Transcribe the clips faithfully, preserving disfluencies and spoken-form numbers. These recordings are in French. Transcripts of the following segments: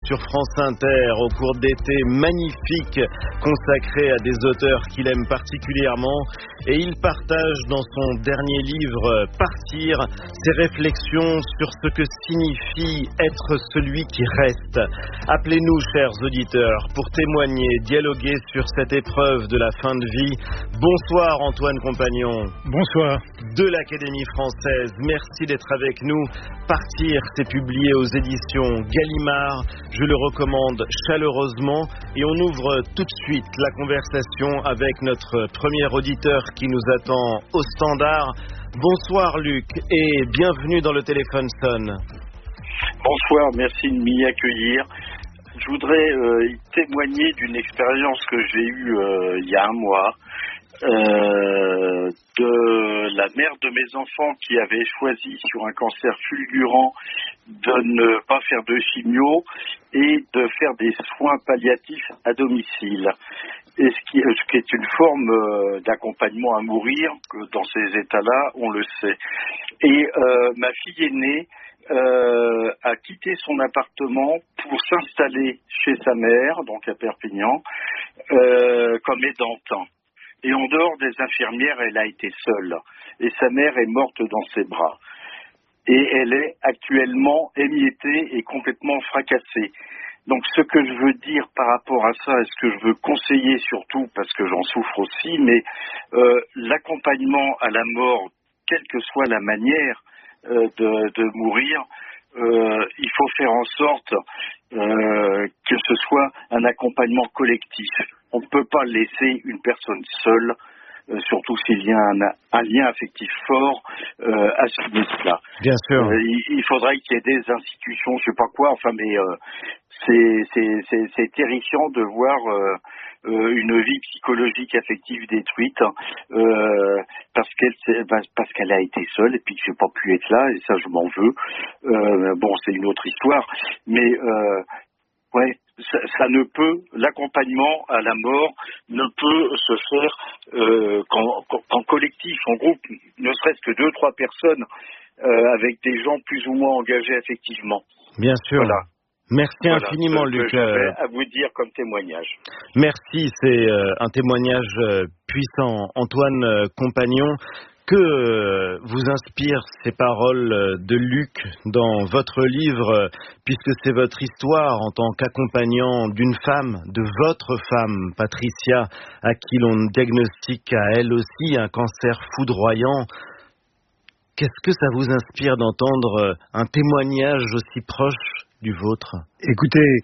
sur France Inter au cours d'été magnifique consacré à des auteurs qu'il aime particulièrement, et il partage dans son dernier livre Partir ses réflexions sur ce que signifie être celui qui reste. Appelez-nous, chers auditeurs, pour témoigner, dialoguer sur cette épreuve de la fin de vie. Bonsoir Antoine Compagnon. Bonsoir. De l'Académie française, merci d'être avec nous. Partir, c'est publié aux éditions Gallimard. Je le recommande chaleureusement et on ouvre tout de suite la conversation avec notre premier auditeur qui nous attend au standard. Bonsoir Luc et bienvenue dans le téléphone sonne. Bonsoir, merci de m'y accueillir. Je voudrais euh, témoigner d'une expérience que j'ai eue euh, il y a un mois. Euh, de la mère de mes enfants qui avait choisi sur un cancer fulgurant de ne pas faire de chimio et de faire des soins palliatifs à domicile. Et ce qui, ce qui est une forme euh, d'accompagnement à mourir, que dans ces états-là, on le sait. Et euh, ma fille aînée euh, a quitté son appartement pour s'installer chez sa mère, donc à Perpignan, euh, comme aidante. Et en dehors des infirmières, elle a été seule. Et sa mère est morte dans ses bras. Et elle est actuellement émiettée et complètement fracassée. Donc ce que je veux dire par rapport à ça, et ce que je veux conseiller surtout, parce que j'en souffre aussi, mais euh, l'accompagnement à la mort, quelle que soit la manière euh, de, de mourir, euh, il faut faire en sorte euh, que ce soit un accompagnement collectif. On ne peut pas laisser une personne seule, euh, surtout s'il y a un, un lien affectif fort, euh, assumer cela. Bien sûr. Euh, il, il faudrait qu'il y ait des institutions, je sais pas quoi, enfin, mais euh, c'est, c'est, c'est, c'est terrifiant de voir euh, euh, une vie psychologique affective détruite euh, parce qu'elle, parce qu'elle a été seule et puis que j'ai pas pu être là, et ça je m'en veux. Euh, bon, c'est une autre histoire, mais euh, ouais. Ça, ça ne peut, l'accompagnement à la mort ne peut se faire euh, qu'en, qu'en collectif, en groupe, ne serait-ce que deux, trois personnes euh, avec des gens plus ou moins engagés affectivement. Bien sûr. Voilà. Merci voilà, infiniment, ce Luc. Que j'avais à vous dire comme témoignage. Merci, c'est euh, un témoignage euh, puissant. Antoine euh, Compagnon, que euh, vous inspirent ces paroles euh, de Luc dans votre livre, euh, puisque c'est votre histoire en tant qu'accompagnant d'une femme, de votre femme, Patricia, à qui l'on diagnostique à elle aussi un cancer foudroyant. Qu'est-ce que ça vous inspire d'entendre euh, un témoignage aussi proche du vôtre? Écoutez,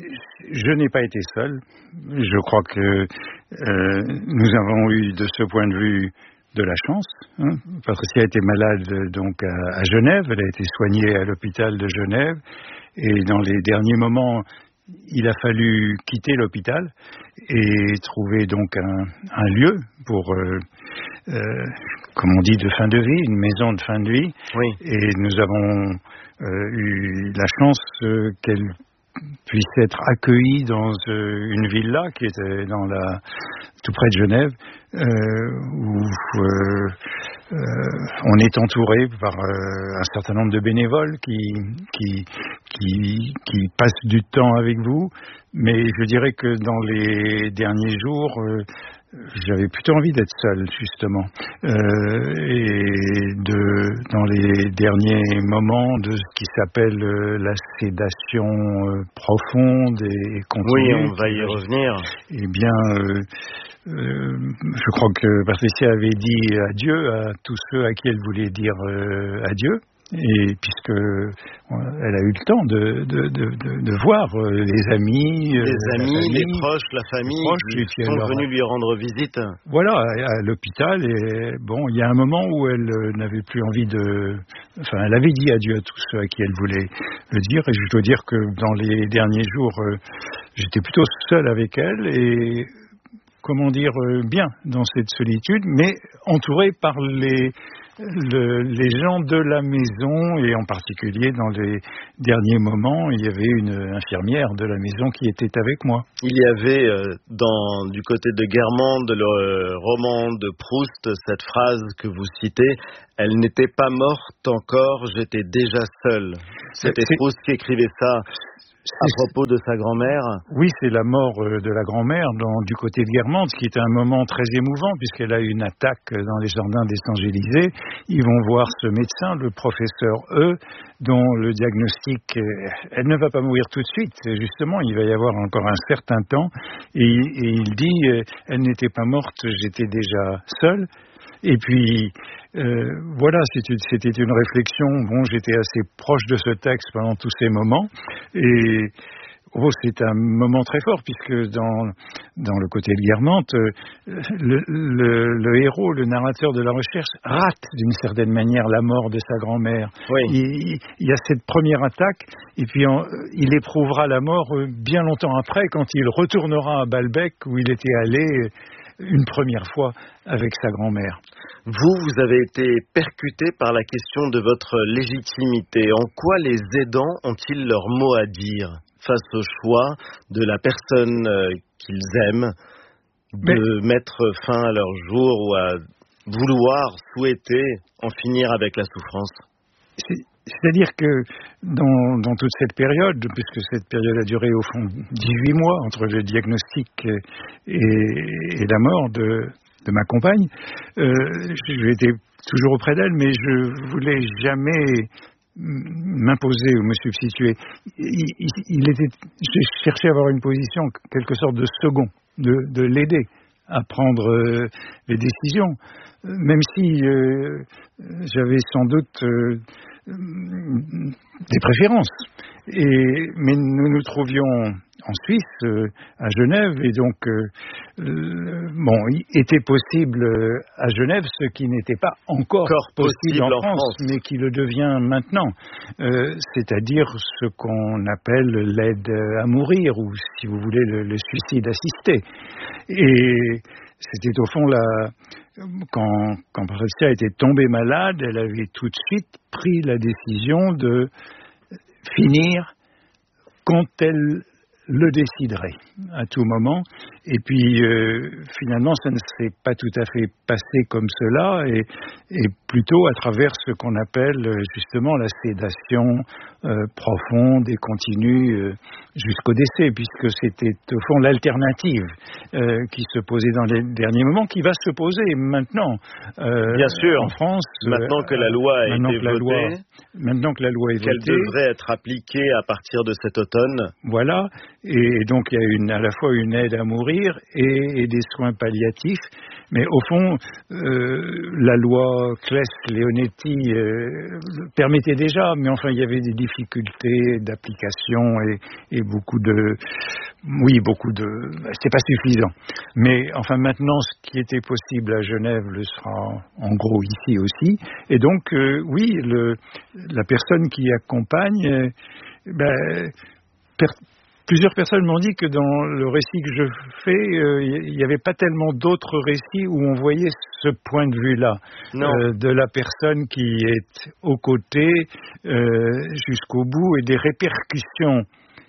je n'ai pas été seul. Je crois que euh, nous avons eu de ce point de vue de la chance. Hein. Patricia était malade donc à, à Genève, elle a été soignée à l'hôpital de Genève, et dans les derniers moments, il a fallu quitter l'hôpital et trouver donc un, un lieu pour, euh, euh, comme on dit, de fin de vie, une maison de fin de vie. Oui. Et nous avons euh, eu la chance euh, qu'elle puisse être accueillie dans euh, une villa qui était dans la, tout près de Genève, euh, où euh, euh, on est entouré par euh, un certain nombre de bénévoles qui, qui, qui, qui passent du temps avec vous. Mais je dirais que dans les derniers jours, euh, j'avais plutôt envie d'être seul, justement. Euh, et de, dans les derniers moments de ce qui s'appelle euh, la sédation euh, profonde et continue. Oui, on va y revenir. Eh bien, euh, euh, je crois que Patricia avait dit adieu à tous ceux à qui elle voulait dire euh, adieu. Et puisque elle a eu le temps de, de, de, de, de voir les amis, les euh, amis, famille, les proches, la famille, proches, qui sont alors, venus lui rendre visite. Voilà, à l'hôpital. Et bon, il y a un moment où elle n'avait plus envie de. Enfin, elle avait dit adieu à tous ceux à qui elle voulait le dire. Et je dois dire que dans les derniers jours, euh, j'étais plutôt seul avec elle et, comment dire, euh, bien dans cette solitude, mais entouré par les. Le, les gens de la maison, et en particulier dans les derniers moments, il y avait une infirmière de la maison qui était avec moi. Il y avait euh, dans, du côté de Guermantes, le euh, roman de Proust, cette phrase que vous citez, « Elle n'était pas morte encore, j'étais déjà seul ». C'était Proust qui écrivait ça. à propos de sa grand-mère. Oui, c'est la mort de la grand-mère dans, du côté de Guermantes, qui est un moment très émouvant, puisqu'elle a eu une attaque dans les jardins des Champs-Élysées. Ils vont voir ce médecin, le professeur E, dont le diagnostic, elle ne va pas mourir tout de suite, justement, il va y avoir encore un certain temps. Et, et il dit, elle n'était pas morte, j'étais déjà seul. Et puis, euh, voilà, c'était une réflexion. Bon, j'étais assez proche de ce texte pendant tous ces moments. Et oh, c'est un moment très fort, puisque dans, dans le côté de Guermantes, le, le, le héros, le narrateur de la recherche, rate d'une certaine manière la mort de sa grand-mère. Oui. Il, il y a cette première attaque, et puis en, il éprouvera la mort bien longtemps après, quand il retournera à Balbec, où il était allé une première fois avec sa grand-mère. Vous, vous avez été percuté par la question de votre légitimité. En quoi les aidants ont-ils leur mot à dire face au choix de la personne euh, qu'ils aiment de Mais... mettre fin à leur jour ou à vouloir, souhaiter en finir avec la souffrance? C'est... C'est-à-dire que dans, dans toute cette période, puisque cette période a duré au fond dix-huit mois entre le diagnostic et, et la mort de, de ma compagne, euh, j'étais toujours auprès d'elle, mais je voulais jamais m'imposer ou me substituer. Il, il, il était, j'ai cherché à avoir une position, quelque sorte de second, de, de l'aider à prendre euh, les décisions, même si euh, j'avais sans doute euh, des préférences. Et, mais nous nous trouvions en Suisse, euh, à Genève, et donc, euh, euh, bon, il était possible euh, à Genève ce qui n'était pas encore, encore possible, possible en, en France, France, mais qui le devient maintenant, euh, c'est-à-dire ce qu'on appelle l'aide à mourir, ou si vous voulez, le, le suicide assisté. Et c'était au fond la... Quand, quand Patricia était tombée malade, elle avait tout de suite pris la décision de finir quand elle le déciderait, à tout moment. Et puis, euh, finalement, ça ne s'est pas tout à fait passé comme cela, et, et plutôt à travers ce qu'on appelle justement la sédation euh, profonde et continue euh, jusqu'au décès, puisque c'était au fond l'alternative euh, qui se posait dans les derniers moments, qui va se poser maintenant euh, Bien sûr, en France. Maintenant que la loi a été votée, loi, maintenant que la loi est qu'elle votée, devrait être appliquée à partir de cet automne. Voilà, et donc il y a une, à la fois une aide à mourir et, et des soins palliatifs, mais au fond, euh, la loi Claes-Leonetti euh, permettait déjà, mais enfin il y avait des difficultés d'application et, et beaucoup de, oui, beaucoup de, c'était pas suffisant. Mais enfin maintenant, ce qui était possible à Genève le sera en gros ici aussi, et donc euh, oui, le, la personne qui accompagne, euh, ben, per, plusieurs personnes m'ont dit que dans le récit que je fais, euh, il n'y avait pas tellement d'autres récits où on voyait ce point de vue-là, euh, de la personne qui est aux côtés euh, jusqu'au bout, et des répercussions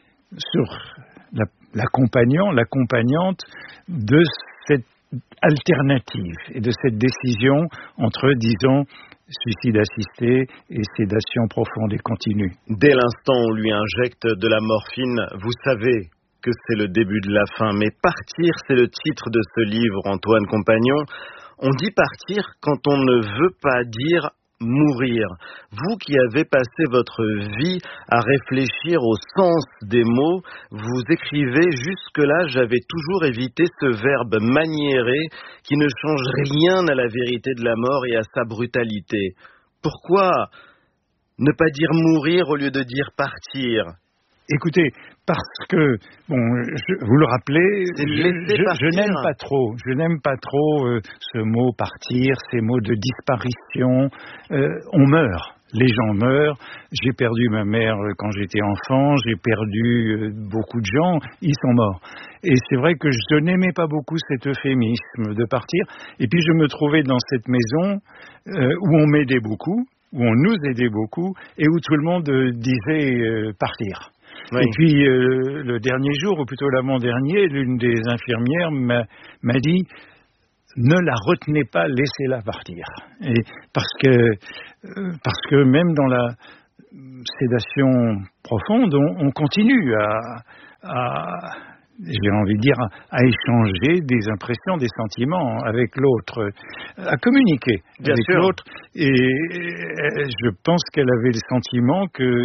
sur la, l'accompagnant, l'accompagnante de cette alternative et de cette décision entre, disons, suicide assisté et sédation profonde et continue. Dès l'instant où on lui injecte de la morphine, vous savez que c'est le début de la fin. Mais partir, c'est le titre de ce livre, Antoine Compagnon. On dit partir quand on ne veut pas dire mourir. Vous qui avez passé votre vie à réfléchir au sens des mots, vous écrivez: jusque-là, j'avais toujours évité ce verbe maniéré qui ne change rien à la vérité de la mort et à sa brutalité. Pourquoi ne pas dire mourir au lieu de dire partir ? Écoutez, parce que, bon, je, vous le rappelez, je, je, je n'aime pas trop, je n'aime pas trop euh, ce mot partir, ces mots de disparition. Euh, on meurt, les gens meurent. J'ai perdu ma mère quand j'étais enfant, j'ai perdu euh, beaucoup de gens, ils sont morts. Et c'est vrai que je n'aimais pas beaucoup cet euphémisme de partir. Et puis je me trouvais dans cette maison euh, où on m'aidait beaucoup, où on nous aidait beaucoup, et où tout le monde euh, disait euh, partir. Oui. Et puis, euh, le dernier jour, ou plutôt l'avant-dernier, l'une des infirmières m'a, m'a dit « Ne la retenez pas, laissez-la partir ». Et parce que, euh, parce que même dans la, sédation profonde, on, on continue à, à, j'ai envie de dire, à échanger des impressions, des sentiments avec l'autre, à communiquer Bien avec sûr. l'autre. Et, et je pense qu'elle avait le sentiment que,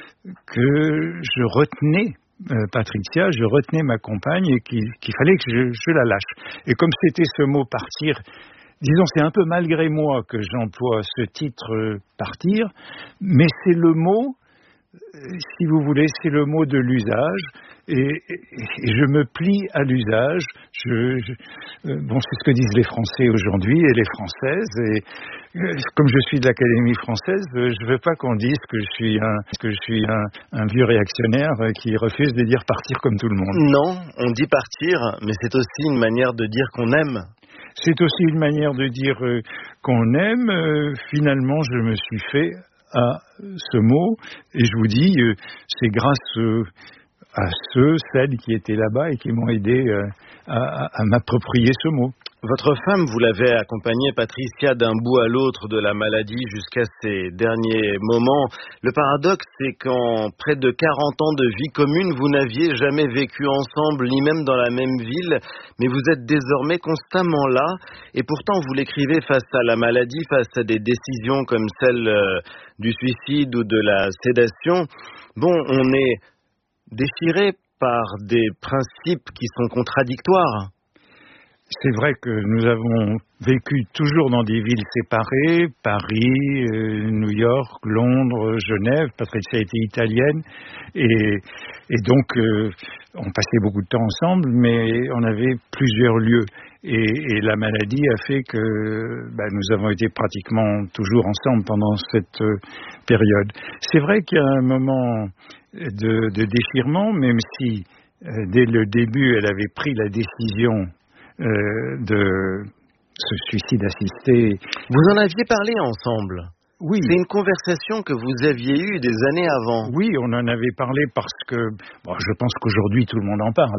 que je retenais Euh, Patricia, je retenais ma compagne et qu'il, qu'il fallait que je, je la lâche. Et comme c'était ce mot partir, disons, c'est un peu malgré moi que j'emploie ce titre euh, partir, mais c'est le mot, euh, si vous voulez, c'est le mot de l'usage. Et, et, et je me plie à l'usage. Je, je, euh, bon, c'est ce que disent les Français aujourd'hui et les Françaises. Et euh, comme je suis de l'Académie française, euh, je ne veux pas qu'on dise que je suis un, que je suis un, un vieux réactionnaire euh, qui refuse de dire partir comme tout le monde. Non, on dit partir, mais c'est aussi une manière de dire qu'on aime. C'est aussi une manière de dire euh, qu'on aime. Euh, finalement, je me suis fait à ce mot. Et je vous dis, euh, c'est grâce euh, à ceux, celles qui étaient là-bas et qui m'ont aidé euh, à, à, à m'approprier ce mot. Votre femme, vous l'avez accompagnée, Patricia, d'un bout à l'autre de la maladie jusqu'à ses derniers moments. Le paradoxe, c'est qu'en près de quarante ans de vie commune, vous n'aviez jamais vécu ensemble, ni même dans la même ville, mais vous êtes désormais constamment là. Et pourtant, vous l'écrivez face à la maladie, face à des décisions comme celle euh, du suicide ou de la sédation. Bon, on est déchiré par des principes qui sont contradictoires. C'est vrai que nous avons vécu toujours dans des villes séparées, Paris, euh, New York, Londres, Genève. Patricia était italienne et, et donc euh, on passait beaucoup de temps ensemble, mais on avait plusieurs lieux. Et, et la maladie a fait que ben, nous avons été pratiquement toujours ensemble pendant cette euh, période. C'est vrai qu'il y a un moment de, de déchirement, même si euh, dès le début elle avait pris la décision Euh, de ce suicide assisté. Vous en aviez parlé ensemble. Oui. C'est une conversation que vous aviez eue des années avant. Oui, on en avait parlé parce que bon, je pense qu'aujourd'hui tout le monde en parle.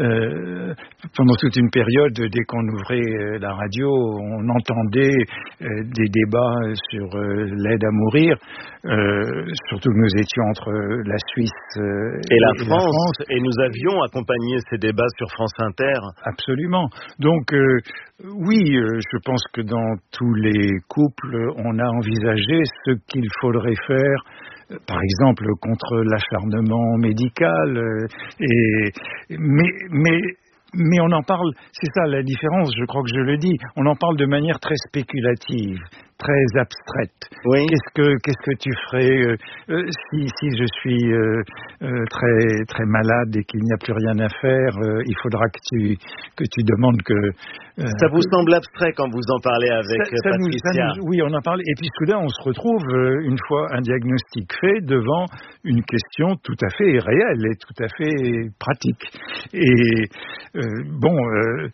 Euh, pendant toute une période, dès qu'on ouvrait euh, la radio, on entendait euh, des débats sur euh, l'aide à mourir. Euh, surtout que nous étions entre la Suisse euh, et, la, et France, la France. Et nous avions accompagné ces débats sur France Inter. Absolument. Donc, euh, oui, euh, je pense que dans tous les couples, on a envisagé ce qu'il faudrait faire, euh, par exemple, contre l'acharnement médical. Euh, et, mais, mais, mais on en parle, c'est ça la différence, je crois que je le dis, on en parle de manière très spéculative, très abstraite. Oui. Qu'est-ce que qu'est-ce que tu ferais euh, euh, si si je suis euh, euh, très très malade et qu'il n'y a plus rien à faire, euh, il faudra que tu que tu demandes que euh, ça vous semble abstrait quand vous en parlez avec ça, ça Patricia. Nous, ça nous, oui, on en parle et puis soudain on se retrouve euh, une fois un diagnostic fait devant une question tout à fait réelle et tout à fait pratique. Et euh, bon, euh,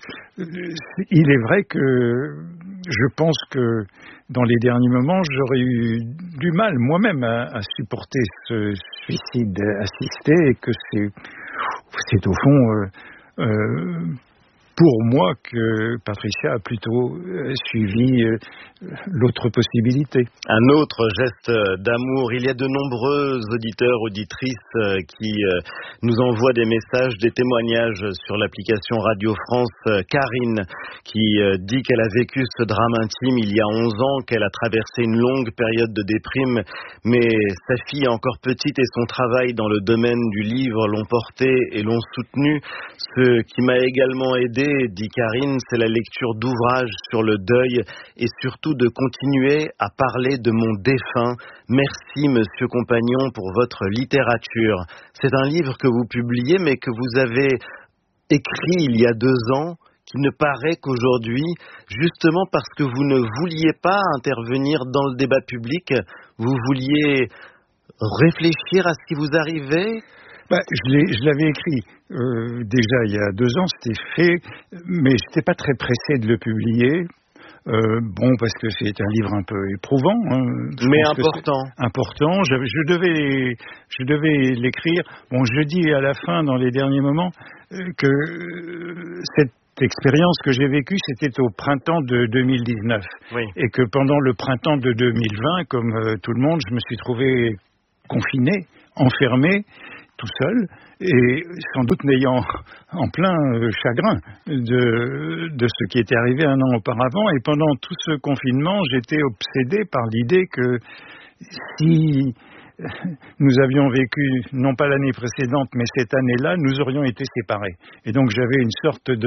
il est vrai que je pense que dans les derniers moments, j'aurais eu du mal moi-même à, à supporter ce suicide assisté et que c'est, c'est au fond euh, euh, pour moi que Patricia a plutôt euh, suivi euh, l'autre possibilité. Un autre geste d'amour. Il y a de nombreux auditeurs, auditrices euh, qui euh, nous envoient des messages, des témoignages sur l'application Radio France. Euh, Karine qui euh, dit qu'elle a vécu ce drame intime il y a onze ans, qu'elle a traversé une longue période de déprime, mais sa fille encore petite et son travail dans le domaine du livre l'ont portée et l'ont soutenue. Ce qui m'a également aidé, dit Karine, c'est la lecture d'ouvrages sur le deuil et surtout de continuer à parler de mon défunt. Merci, Monsieur Compagnon, pour votre littérature. C'est un livre que vous publiez, mais que vous avez écrit il y a deux ans, qui ne paraît qu'aujourd'hui, justement parce que vous ne vouliez pas intervenir dans le débat public, vous vouliez réfléchir à ce qui vous arrivait. Bah, je, l'ai, je l'avais écrit euh, déjà il y a deux ans, c'était fait, mais je n'étais pas très pressé de le publier. Euh, bon, parce que c'est un livre un peu éprouvant, hein. Mais important. Important. Je, je devais, je devais l'écrire. Bon, je dis à la fin, dans les derniers moments, euh, que euh, cette expérience que j'ai vécue, c'était au printemps de deux mille dix-neuf, oui. Et que pendant le printemps de deux mille vingt, comme euh, tout le monde, je me suis trouvé confiné, enfermé, tout seul, et sans doute n'ayant en plein chagrin de, de ce qui était arrivé un an auparavant. Et pendant tout ce confinement, j'étais obsédé par l'idée que si nous avions vécu, non pas l'année précédente, mais cette année-là, nous aurions été séparés. Et donc j'avais une sorte de,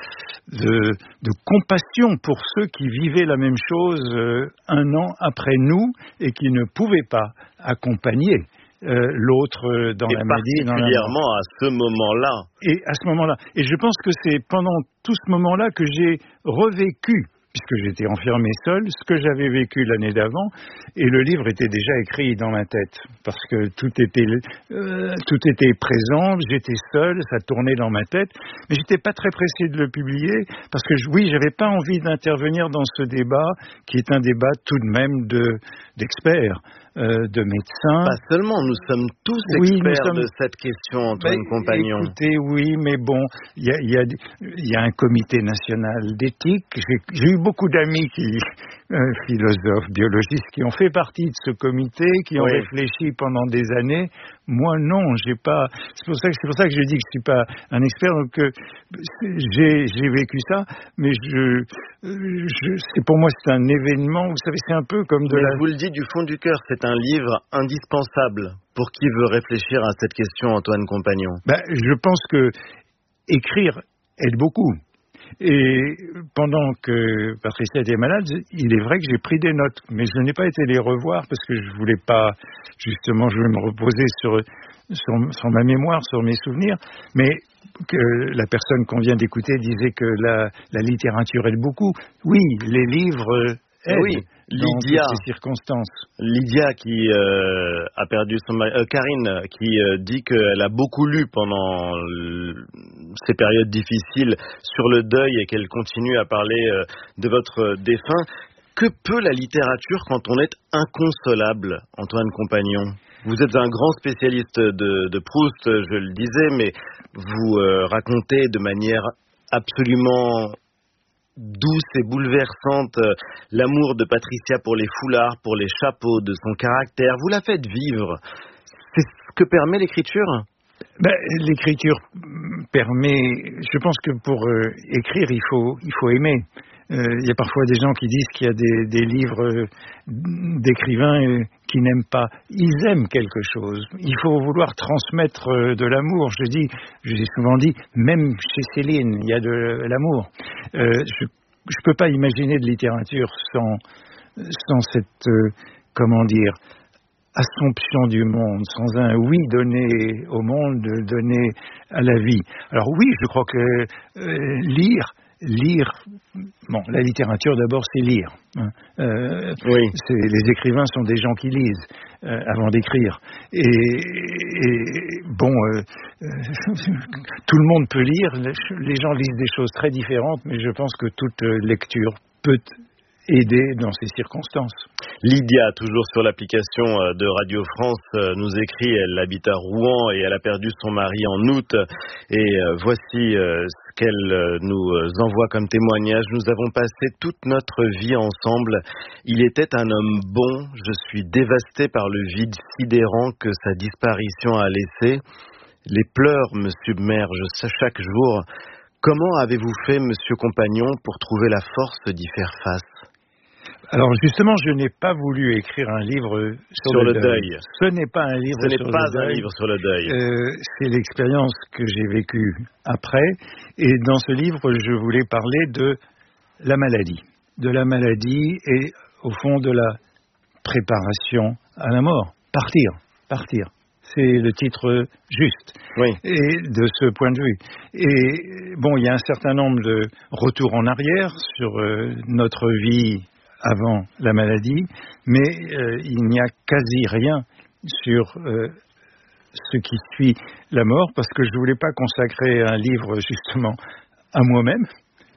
de, de compassion pour ceux qui vivaient la même chose euh, un an après nous et qui ne pouvaient pas accompagner euh, l'autre dans et la maladie. Particulièrement à ce moment-là. Et à ce moment-là. Et je pense que c'est pendant tout ce moment-là que j'ai revécu, puisque j'étais enfermé seul, ce que j'avais vécu l'année d'avant, et le livre était déjà écrit dans ma tête, parce que tout était, euh, tout était présent, j'étais seul, ça tournait dans ma tête, mais j'étais pas très pressé de le publier, parce que oui, j'avais pas envie d'intervenir dans ce débat, qui est un débat tout de même de, d'experts. Euh, de médecins. Pas seulement, nous sommes tous oui, experts sommes... de cette question, Antoine mais, Compagnon. Écoutez, oui, mais bon, il y a, y, a, y a un comité national d'éthique. J'ai, j'ai eu beaucoup d'amis qui, euh, philosophes, biologistes, qui ont fait partie de ce comité, qui ont oui. réfléchi pendant des années. Moi, non, j'ai pas. C'est pour ça que c'est pour ça que je dis que je suis pas un expert. Donc, euh, j'ai, j'ai vécu ça, mais je, je, c'est pour moi c'est un événement. Vous savez, c'est un peu comme de mais la. Je vous le dis du fond du cœur, c'est un livre indispensable pour qui veut réfléchir à cette question, Antoine Compagnon. Ben, je pense que écrire aide beaucoup. Et pendant que Patricia était malade, il est vrai que j'ai pris des notes, mais je n'ai pas été les revoir parce que je voulais pas, justement, je voulais me reposer sur, sur, sur ma mémoire, sur mes souvenirs, mais que la personne qu'on vient d'écouter disait que la, la littérature aide beaucoup. Oui, les livres aident. Oui. Lydia, dans ces circonstances. Lydia qui euh, a perdu son mari, euh, Karine qui euh, dit qu'elle a beaucoup lu pendant l... ces périodes difficiles sur le deuil et qu'elle continue à parler euh, de votre défunt. Que peut la littérature quand on est inconsolable, Antoine Compagnon ? Vous êtes un grand spécialiste de, de Proust, je le disais, mais vous euh, racontez de manière absolument douce et bouleversante, euh, l'amour de Patricia pour les foulards, pour les chapeaux, de son caractère. Vous la faites vivre. C'est ce que permet l'écriture ? Ben, l'écriture permet... Je pense que pour euh, écrire, il faut, il faut aimer. Il euh, y a parfois des gens qui disent qu'il y a des, des livres euh, d'écrivains euh, qui n'aiment pas. Ils aiment quelque chose. Il faut vouloir transmettre euh, de l'amour. Je dis, je l'ai souvent dit, même chez Céline, il y a de l'amour. Euh, je ne peux pas imaginer de littérature sans, sans cette, euh, comment dire, assomption du monde, sans un oui donné au monde, donné à la vie. Alors oui, je crois que euh, lire, lire, bon, la littérature d'abord c'est lire. Hein. Euh, oui. c'est, les écrivains sont des gens qui lisent euh, avant d'écrire. Et, et bon, euh, euh, tout le monde peut lire, les gens lisent des choses très différentes, mais je pense que toute lecture peut aider dans ces circonstances. Lydia, toujours sur l'application de Radio France, nous écrit, elle habite à Rouen et elle a perdu son mari en août. Et voici ce qu'elle nous envoie comme témoignage. Nous avons passé toute notre vie ensemble. Il était un homme bon. Je suis dévasté par le vide sidérant que sa disparition a laissé. Les pleurs me submergent chaque jour. Comment avez-vous fait, monsieur Compagnon, pour trouver la force d'y faire face ? Alors justement, je n'ai pas voulu écrire un livre sur, sur le, le deuil. deuil. Ce n'est pas un livre Ce n'est sur pas le deuil. un livre sur le deuil. Euh, c'est l'expérience que j'ai vécue après. Et dans ce livre, je voulais parler de la maladie. De la maladie et au fond de la préparation à la mort. Partir, partir. C'est le titre juste. Oui. Et de ce point de vue. Et bon, il y a un certain nombre de retours en arrière sur euh, notre vie avant la maladie, mais euh, il n'y a quasi rien sur euh, ce qui suit la mort, parce que je ne voulais pas consacrer un livre justement à moi-même,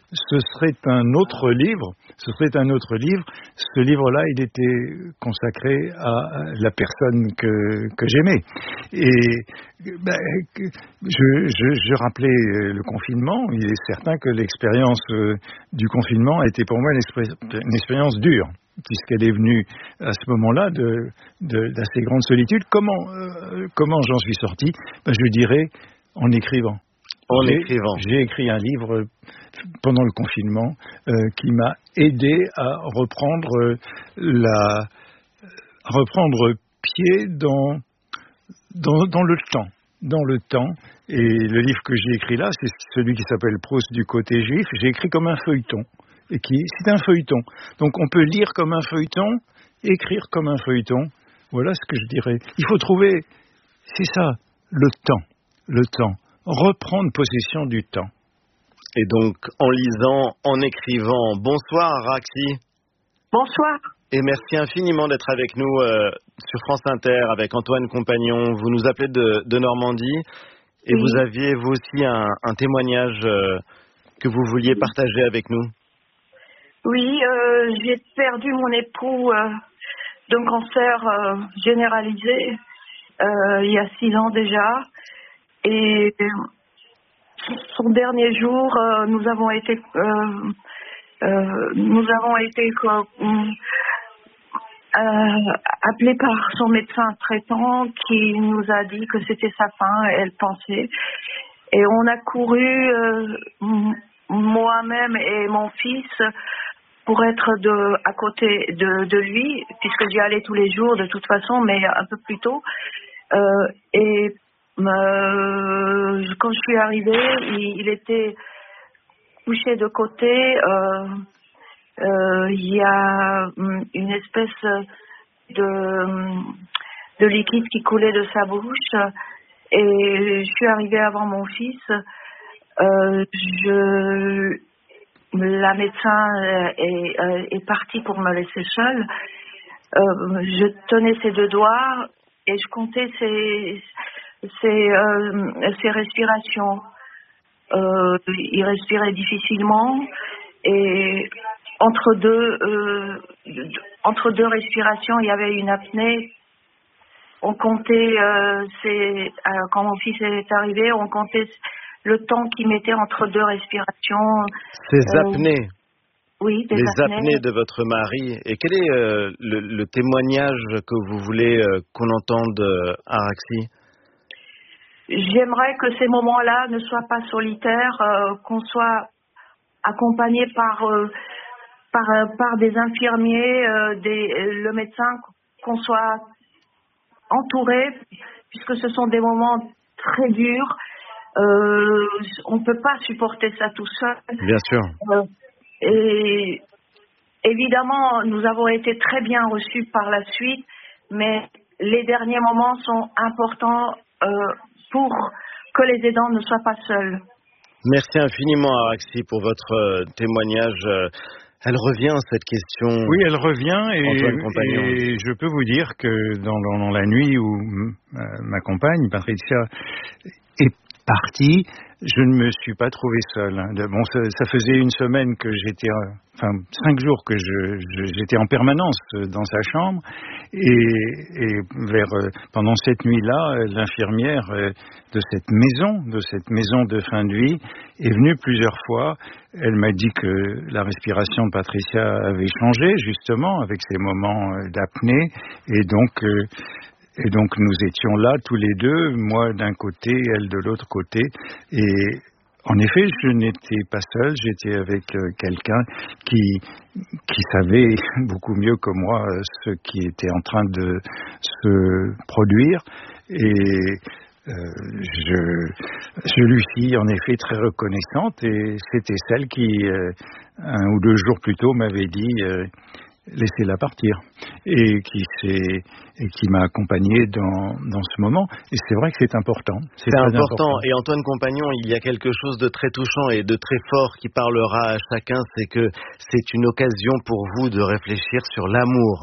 ce serait un autre livre. Ce serait un autre livre. Ce livre-là, il était consacré à la personne que, que j'aimais. Et ben, je, je, je rappelais le confinement. Il est certain que l'expérience du confinement a été pour moi une expérience dure, puisqu'elle est venue à ce moment-là de, de, d'assez grande solitude. Comment, euh, comment j'en suis sorti? Ben, je dirais en écrivant. En j'ai, écrivant. J'ai écrit un livre pendant le confinement euh, qui m'a aidé à reprendre euh, la reprendre pied dans, dans dans le temps, dans le temps. Et le livre que j'ai écrit là, c'est celui qui s'appelle Proust du côté juif. J'ai écrit comme un feuilleton. Et qui, c'est un feuilleton. Donc on peut lire comme un feuilleton, écrire comme un feuilleton. Voilà ce que je dirais. Il faut trouver, c'est ça, le temps, le temps. Reprendre possession du temps. Et donc, en lisant, en écrivant. Bonsoir, Araxi. Bonsoir. Et merci infiniment d'être avec nous euh, sur France Inter avec Antoine Compagnon. Vous nous appelez de, de Normandie et oui. Vous aviez, vous aussi, un, un témoignage euh, que vous vouliez partager avec nous. Oui, euh, j'ai perdu mon époux euh, d'un cancer euh, généralisé euh, il y a six ans déjà. Et son dernier jour, euh, nous avons été, euh, euh, nous avons été euh, euh, appelés par son médecin traitant qui nous a dit que c'était sa fin, elle pensait. Et on a couru, euh, moi-même et mon fils, pour être de, à côté de, de lui, puisque j'y allais tous les jours de toute façon, mais un peu plus tôt. Euh, et Euh, quand je suis arrivée, il, il était couché de côté. Euh, euh, il y a une espèce de, de liquide qui coulait de sa bouche. Et je suis arrivée avant mon fils. Euh, je, la médecin est, est partie pour me laisser seule. Euh, je tenais ses deux doigts et je comptais ses... Ses, euh, ses respirations. Euh, il respirait difficilement et entre deux, euh, entre deux respirations, il y avait une apnée. On comptait, euh, ses, alors quand mon fils est arrivé, on comptait le temps qu'il mettait entre deux respirations. Ces euh, apnées. Oui, des les apnées. apnées de votre mari. Et quel est euh, le, le témoignage que vous voulez euh, qu'on entende, euh, Araxi? J'aimerais que ces moments-là ne soient pas solitaires, euh, qu'on soit accompagné par euh, par par des infirmiers, euh, des, le médecin, qu'on soit entouré, puisque ce sont des moments très durs. Euh, on ne peut pas supporter ça tout seul. Bien sûr. Euh, et évidemment, nous avons été très bien reçus par la suite, mais les derniers moments sont importants. Euh, pour que les aidants ne soient pas seuls. Merci infiniment, Araxi, pour votre euh, témoignage. Euh, elle revient, cette question. Oui, elle revient et, et je peux vous dire que dans, dans la nuit où euh, ma compagne, Patricia, est partie, je ne me suis pas trouvé seul. Bon, ça, ça faisait une semaine que j'étais, enfin cinq jours que je, je, j'étais en permanence dans sa chambre et, et vers pendant cette nuit-là, l'infirmière de cette maison, de cette maison de fin de vie, est venue plusieurs fois. Elle m'a dit que la respiration de Patricia avait changé justement avec ces moments d'apnée et donc. Euh, Et donc nous étions là tous les deux, moi d'un côté, elle de l'autre côté. Et en effet, je n'étais pas seul, j'étais avec quelqu'un qui, qui savait beaucoup mieux que moi ce qui était en train de se produire. Et euh, je, je lui suis en effet très reconnaissante. Et c'était celle qui, euh, un ou deux jours plus tôt, m'avait dit... Euh, laissez-la partir et qui s'est et qui m'a accompagné dans dans ce moment et c'est vrai que c'est important c'est, c'est important. important et Antoine Compagnon, il y a quelque chose de très touchant et de très fort qui parlera à chacun, c'est que c'est une occasion pour vous de réfléchir sur l'amour,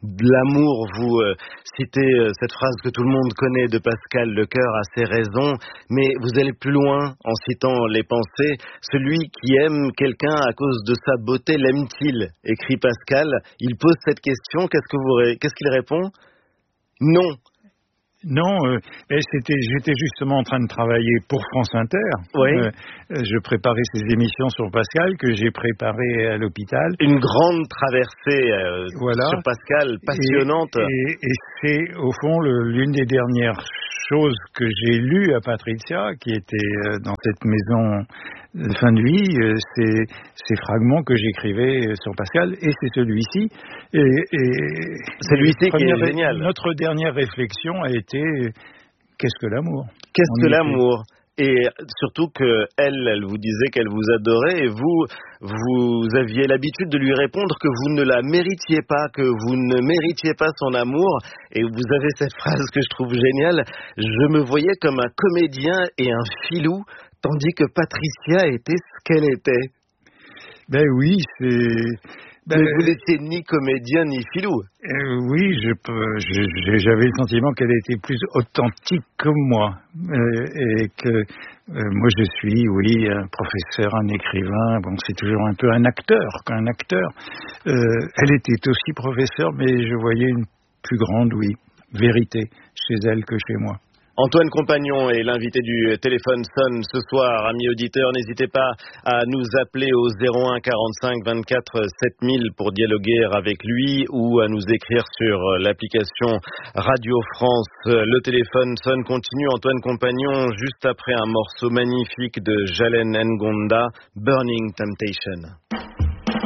l'amour. Vous euh, citez euh, cette phrase que tout le monde connaît de Pascal, le cœur a ses raisons, mais vous allez plus loin en citant les pensées. Celui qui aime quelqu'un à cause de sa beauté, l'aime-t-il? Écrit Pascal. Il pose cette question, qu'est-ce que vous ré... qu'est-ce qu'il répond? Non. Non, euh, c'était, j'étais justement en train de travailler pour France Inter. Oui. Euh, je préparais ces émissions sur Pascal que j'ai préparées à l'hôpital. Une grande traversée euh, voilà. sur Pascal, passionnante. Et, et, et c'est au fond le, l'une des dernières choses que j'ai lues à Patricia, qui était dans cette maison de fin de vie, c'est ces fragments que j'écrivais sur Pascal, et c'est celui-ci. Et, et celui-ci qui est génial. Notre dernière réflexion a été qu'est-ce que l'amour? Qu'est-ce que l'amour? Et surtout que elle, elle vous disait qu'elle vous adorait, et vous, vous aviez l'habitude de lui répondre que vous ne la méritiez pas, que vous ne méritiez pas son amour. Et vous avez cette phrase que je trouve géniale: je me voyais comme un comédien et un filou, tandis que Patricia était ce qu'elle était. Ben oui, c'est... Ben, mais vous n'étiez ni comédien ni filou. Euh, oui, je, je, j'avais le sentiment qu'elle était plus authentique que moi. Euh, et que euh, moi je suis, oui, un professeur, un écrivain, bon, c'est toujours un peu un acteur qu'un acteur. Euh, elle était aussi professeure, mais je voyais une plus grande, oui, vérité chez elle que chez moi. Antoine Compagnon est l'invité du Téléphone Sonne ce soir. Amis auditeurs, n'hésitez pas à nous appeler au zéro un quarante-cinq vingt-quatre sept mille pour dialoguer avec lui, ou à nous écrire sur l'application Radio France. Le Téléphone Sonne continue. Antoine Compagnon, juste après un morceau magnifique de Jalen Ngonda, Burning Temptation.